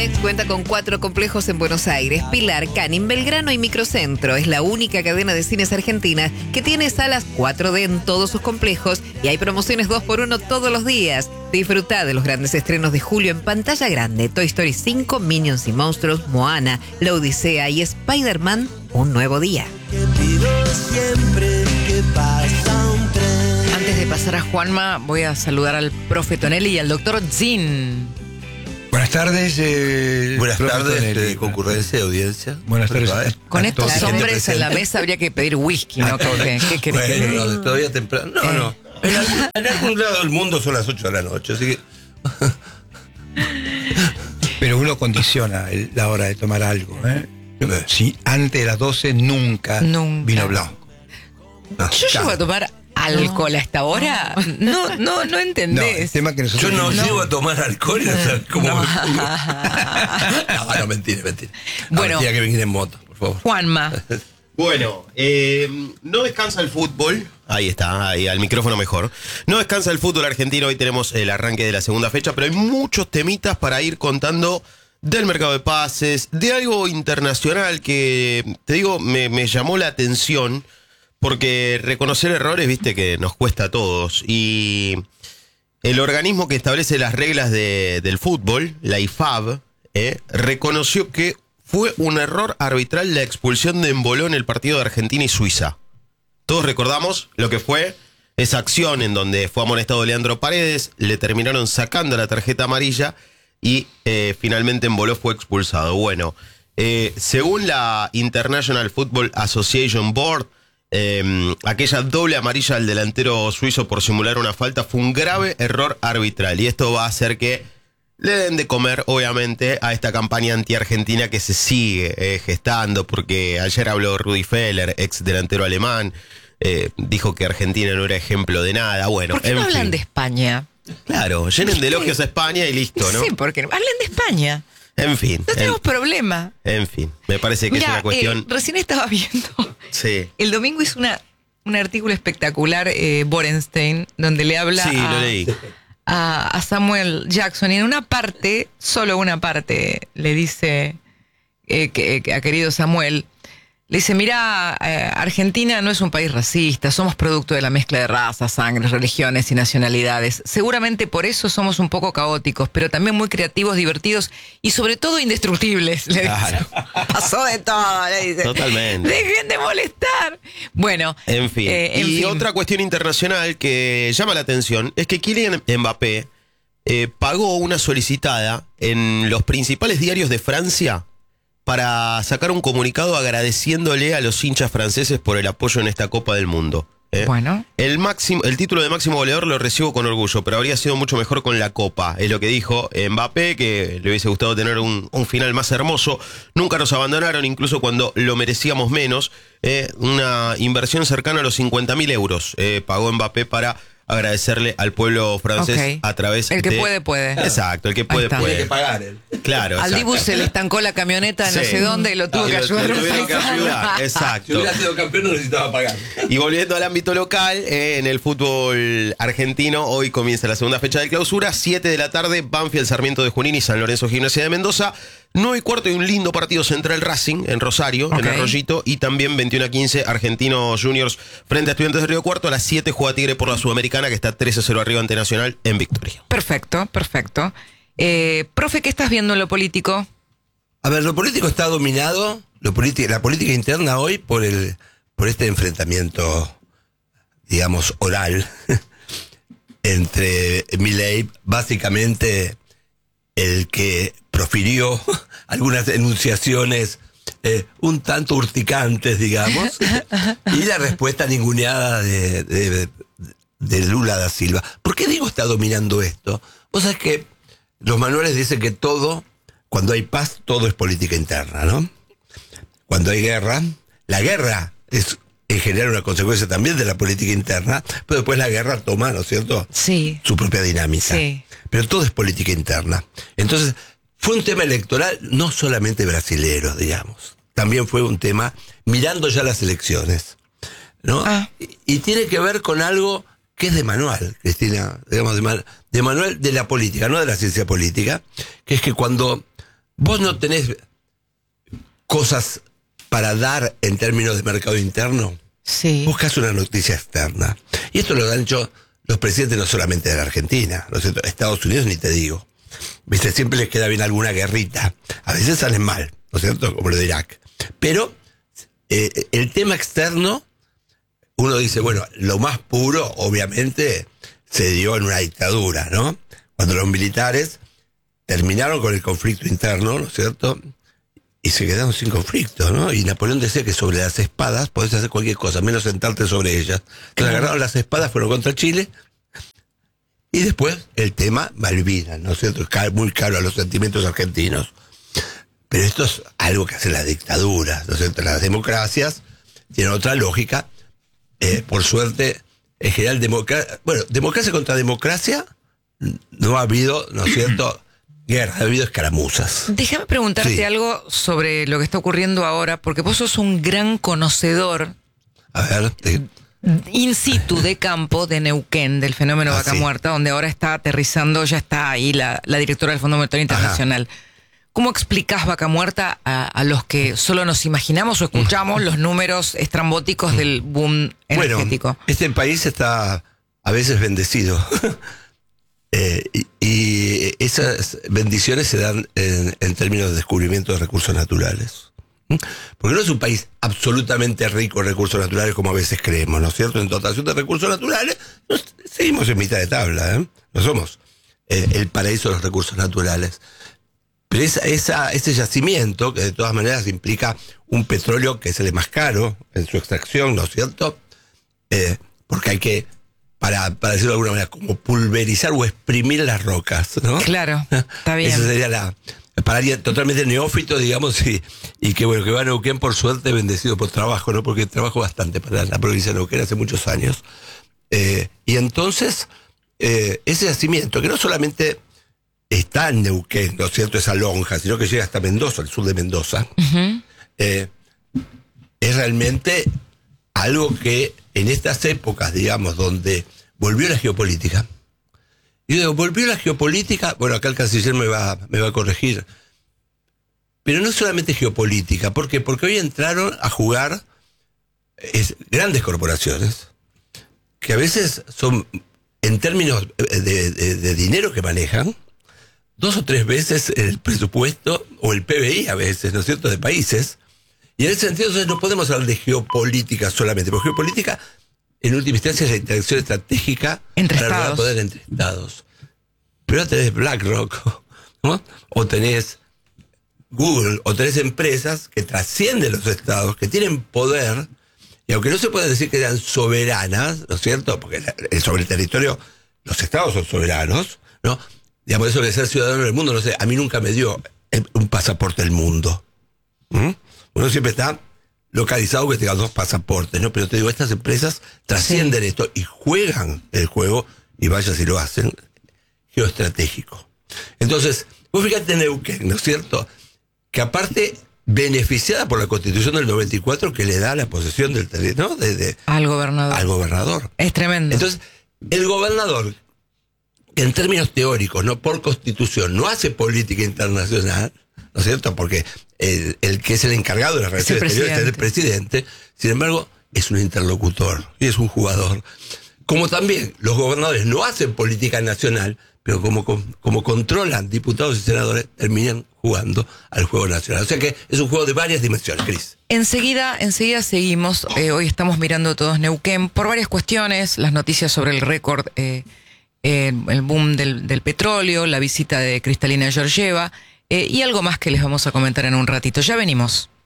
Cuenta con 4 complejos en Buenos Aires: Pilar, Canning, Belgrano y Microcentro. Es la única cadena de cines argentina que tiene salas 4D en todos sus complejos y hay promociones 2x1 todos los días. Disfruta de los grandes estrenos de julio en pantalla grande: Toy Story 5, Minions y Monstruos, Moana, La Odisea y Spider-Man: Un Nuevo Día. Antes de pasar a Juanma, voy a saludar al profe Tonelli y al doctor Zin. Buenas tardes. Buenas tardes, Tonelli. concurrencia de audiencia. Buenas tardes. Con a estos todos. hombres en la mesa habría que pedir whisky, ¿no? ¿Qué querés que diga? Bueno, todavía temprano. No. En algún lado del mundo son las 8 de la noche, así que... Pero uno condiciona la hora de tomar algo, ¿eh? Si antes de las 12 nunca. Vino blanco. Yo llego a tomar alcohol a esta hora. No No, el entendés. tema que nosotros Yo no llego a tomar alcohol, o sea, como... No. No, mentira. Bueno. Mentira que venir en moto, por favor. Juanma. Bueno, no descansa el fútbol. Ahí está, ahí al micrófono mejor. No descansa el fútbol argentino. Hoy tenemos el arranque de la segunda fecha, pero hay muchos temitas para ir contando del mercado de pases, de algo internacional que, te digo, me llamó la atención, porque reconocer errores, viste, que nos cuesta a todos. Y el organismo que establece las reglas del fútbol, la IFAB, reconoció que fue un error arbitral la expulsión de Embolo en el partido de Argentina y Suiza. Todos recordamos lo que fue esa acción en donde fue amonestado Leandro Paredes, le terminaron sacando la tarjeta amarilla y finalmente Embolo fue expulsado. Bueno, según la International Football Association Board, aquella doble amarilla al delantero suizo por simular una falta fue un grave error arbitral, y esto va a hacer que le den de comer, obviamente, a esta campaña anti-argentina que se sigue gestando, porque ayer habló Rudi Feller, ex delantero alemán, dijo que Argentina no era ejemplo de nada. Bueno, ¿Por qué no hablan de España? Claro, llenen de elogios a España y listo, ¿no? Sí, porque hablen de España. En fin. No tenemos problema. En fin, me parece que Mirá, es una cuestión... recién estaba viendo. Sí. El domingo hizo un artículo espectacular, Borenstein, donde le habla Sí, lo leí. a Samuel Jackson, y en una parte, solo una parte, le dice a querido Samuel, le dice: mira, Argentina no es un país racista, somos producto de la mezcla de razas, sangres, religiones y nacionalidades. Seguramente por eso somos un poco caóticos, pero también muy creativos, divertidos y sobre todo indestructibles. Le dice. Claro. Pasó de todo, le dice. Totalmente. Dejen de molestar. Bueno, En fin. Y otra cuestión internacional que llama la atención es que Kylian Mbappé pagó una solicitada en los principales diarios de Francia para sacar un comunicado agradeciéndole a los hinchas franceses por el apoyo en esta Copa del Mundo. Bueno. El título de máximo goleador lo recibo con orgullo, pero habría sido mucho mejor con la Copa. Es lo que dijo Mbappé, que le hubiese gustado tener un final más hermoso. Nunca nos abandonaron, incluso cuando lo merecíamos menos. Una inversión cercana a los 50.000 euros pagó Mbappé para agradecerle al pueblo francés a través de... El que puede. Exacto, el que puede. Tiene que pagar él. Claro, Al Dibu exacto. se le estancó la camioneta no Sí. sé dónde y lo tuvo que ayudar. Lo tuvieron que ayudar, exacto. Si hubiera sido campeón no necesitaba pagar. Y volviendo al ámbito local, en el fútbol argentino, hoy comienza la segunda fecha de clausura, 7 de la tarde, Banfield, Sarmiento de Junín y San Lorenzo Gimnasia de Mendoza. 9:15 y un lindo partido Central Racing en Rosario, en Arroyito, y también 21:15 Argentinos Juniors frente a Estudiantes de Río Cuarto. A las 7 juega Tigre por la Sudamericana, que está 13-0 arriba ante Nacional en Victoria. Perfecto. Profe, ¿qué estás viendo en lo político? A ver, lo político está dominado, la política interna hoy por este enfrentamiento, digamos, oral entre Milei, básicamente el que profirió algunas enunciaciones un tanto urticantes, digamos, y la respuesta ninguneada de Lula da Silva. ¿Por qué digo está dominando esto? Vos sabés que los manuales dicen que cuando hay paz, todo es política interna, ¿no? Cuando hay guerra, la guerra es en general una consecuencia también de la política interna, pero después la guerra toma, ¿no es cierto?, Sí. su propia dinámica. Sí. Pero todo es política interna. Entonces, fue un tema electoral no solamente brasilero, digamos. También fue un tema mirando ya las elecciones, ¿no? Y tiene que ver con algo que es de manual, Cristina, digamos, de manual de la política, no de la ciencia política, que es que cuando vos no tenés cosas para dar en términos de mercado interno. Sí. Buscas una noticia externa. Y esto lo han hecho los presidentes no solamente de la Argentina, ¿no es cierto? Estados Unidos ni te digo. Viste, siempre les queda bien alguna guerrita. A veces salen mal, ¿no es cierto? Como lo de Irak. Pero el tema externo, uno dice, bueno, lo más puro, obviamente, se dio en una dictadura, ¿no? Cuando los militares terminaron con el conflicto interno, ¿no es cierto? Y se quedaron sin conflicto, ¿no? Y Napoleón decía que sobre las espadas podés hacer cualquier cosa, menos sentarte sobre ellas. Entonces agarraron las espadas, fueron contra Chile. Y después el tema Malvinas, ¿no es cierto? Es muy caro a los sentimientos argentinos. Pero esto es algo que hacen las dictaduras, ¿no es cierto? Las democracias tienen otra lógica. Por suerte, en general, democracia contra democracia no ha habido, ¿no es cierto?, guerra, ha habido escaramuzas. Déjame preguntarte algo sobre lo que está ocurriendo ahora, porque vos sos un gran conocedor. A ver, in situ de campo de Neuquén, del fenómeno Vaca Muerta, donde ahora está aterrizando, ya está ahí la directora del Fondo Monetario Internacional. ¿Cómo explicás Vaca Muerta a los que solo nos imaginamos o escuchamos los números estrambóticos del boom energético? Bueno, este país está a veces bendecido. Y esas bendiciones se dan en términos de descubrimiento de recursos naturales. Porque no es un país absolutamente rico en recursos naturales como a veces creemos, ¿no es cierto? En dotación de recursos naturales seguimos en mitad de tabla, ¿eh? No somos el paraíso de los recursos naturales. Pero ese yacimiento, que de todas maneras implica un petróleo que es el más caro en su extracción, ¿no es cierto? Porque hay que, para decirlo de alguna manera, como pulverizar o exprimir las rocas, ¿no? Claro, está bien. Esa sería para alguien totalmente neófito, digamos, y que bueno, que va a Neuquén por suerte bendecido por trabajo, ¿no? Porque trabajo bastante para la provincia de Neuquén hace muchos años. Y entonces, ese yacimiento, que no solamente está en Neuquén, ¿no es cierto?, esa lonja, sino que llega hasta Mendoza, al sur de Mendoza, es realmente algo que en estas épocas, digamos, donde volvió la geopolítica. Y digo, volvió la geopolítica, bueno, acá el canciller me va a corregir, pero no es solamente geopolítica. ¿Por qué? Porque hoy entraron a jugar grandes corporaciones, que a veces son, en términos de dinero que manejan, 2 o 3 veces el presupuesto o el PBI a veces, ¿no es cierto?, de países. Y en ese sentido, entonces, no podemos hablar de geopolítica solamente, porque geopolítica, en última instancia, es la interacción estratégica entre para lograr poder entre estados. Pero tenés BlackRock, ¿no? O tenés Google, o tenés empresas que trascienden los estados, que tienen poder, y aunque no se pueda decir que sean soberanas, ¿no es cierto?, porque sobre el territorio los estados son soberanos, ¿no? Digamos, eso de ser ciudadano del mundo, no sé, a mí nunca me dio un pasaporte del mundo. Uno siempre está localizado que tenga 2 pasaportes, ¿no? Pero te digo, estas empresas trascienden esto y juegan el juego, y vaya si lo hacen, geoestratégico. Entonces, vos fíjate en Neuquén, ¿no es cierto?, que aparte beneficiada por la Constitución del 94 que le da la posesión del territorio, ¿no? Al gobernador. Al gobernador. Es tremendo. Entonces, el gobernador, en términos teóricos, no por Constitución, no hace política internacional, ¿no es cierto? Porque el que es el encargado de las relaciones exteriores es el presidente. Sin embargo, es un interlocutor y es un jugador. Como también los gobernadores no hacen política nacional, pero como controlan diputados y senadores, terminan jugando al juego nacional. O sea que es un juego de varias dimensiones, Cris. Enseguida seguimos. Hoy estamos mirando todos Neuquén por varias cuestiones, las noticias sobre el récord, el boom del petróleo, la visita de Kristalina Georgieva, y algo más que les vamos a comentar en un ratito. Ya venimos.